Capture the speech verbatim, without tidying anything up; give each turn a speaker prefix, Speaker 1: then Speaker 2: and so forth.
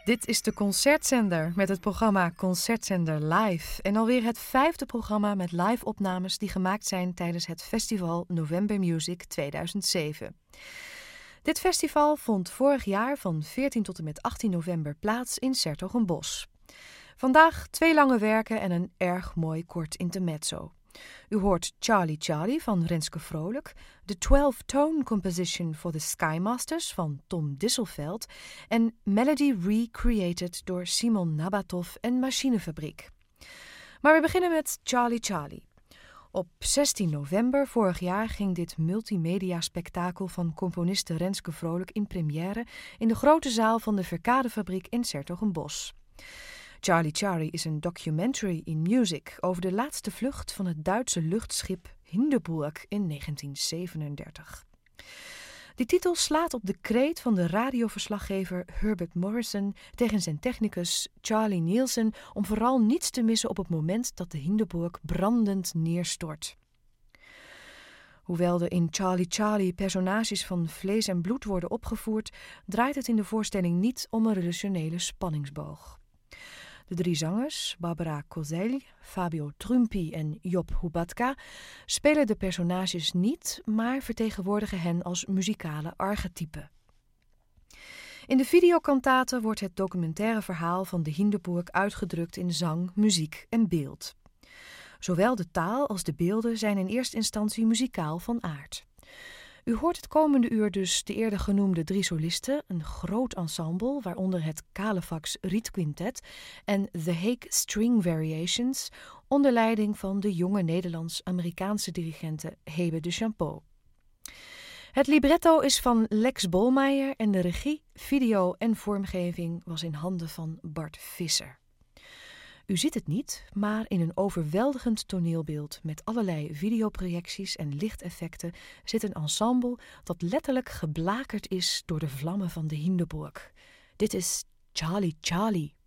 Speaker 1: Dit is de Concertzender met het programma Concertzender Live. En alweer het vijfde programma met live-opnames die gemaakt zijn tijdens het festival November Music tweeduizend zeven. Dit festival vond vorig jaar van veertien tot en met achttien november plaats in 's-Hertogenbosch. Vandaag twee lange werken en een erg mooi kort intermezzo. U hoort Charlie Charlie van Renske Vrolijk, de twelve-tone composition for the Skymasters van Tom Disselveld en Melody Recreated door Simon Nabatov en Machinefabriek. Maar we beginnen met Charlie Charlie. Op zestien november vorig jaar ging dit multimedia-spektakel van componiste Renske Vrolijk in première in de grote zaal van de Verkadefabriek in 's-Hertogenbosch. Charlie Charlie is een documentary in music over de laatste vlucht van het Duitse luchtschip Hindenburg in negentien zevenendertig. Die titel slaat op de kreet van de radioverslaggever Herbert Morrison tegen zijn technicus Charlie Nielsen om vooral niets te missen op het moment dat de Hindenburg brandend neerstort. Hoewel er in Charlie Charlie personages van vlees en bloed worden opgevoerd, draait het in de voorstelling niet om een relationele spanningsboog. De drie zangers, Barbara Kozel, Fabio Trumpi en Job Hubatka, spelen de personages niet, maar vertegenwoordigen hen als muzikale archetypen. In de videokantate wordt het documentaire verhaal van de Hindenburg uitgedrukt in zang, muziek en beeld. Zowel de taal als de beelden zijn in eerste instantie muzikaal van aard. U hoort het komende uur dus de eerder genoemde drie solisten, een groot ensemble, waaronder het Calefax Rietquintet en The Hague String Variations, onder leiding van de jonge Nederlands-Amerikaanse dirigente Hebe de Champeau. Het libretto is van Lex Bolmeijer en de regie, video en vormgeving was in handen van Bart Visser. U ziet het niet, maar in een overweldigend toneelbeeld met allerlei videoprojecties en lichteffecten zit een ensemble dat letterlijk geblakerd is door de vlammen van de Hindenburg. Dit is Charlie Charlie.